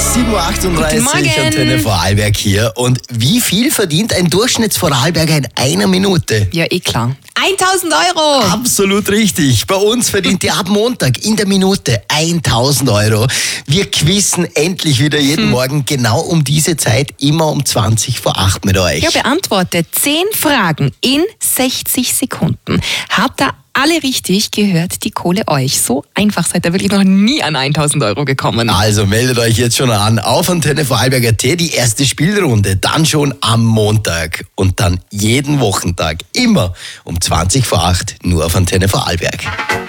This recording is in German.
7.38 Uhr, Antenne Vorarlberg hier. Und wie viel verdient ein Durchschnittsvorarlberger in einer Minute? Ja, klar. 1.000 Euro! Absolut richtig. Bei uns verdient ihr ab Montag in der Minute 1.000 Euro. Wir quizzen endlich wieder jeden Morgen genau um diese Zeit, immer um 7:20 mit euch. Ja, beantwortet 10 Fragen in 60 Sekunden. Habt ihr alle richtig, gehört die Kohle euch. So einfach seid ihr wirklich noch nie an 1.000 Euro gekommen. Also meldet euch jetzt schon an auf Antenne Vorarlberg.at, die erste Spielrunde, dann schon am Montag und dann jeden Wochentag, immer um 7:20 nur auf Antenne Vorarlberg.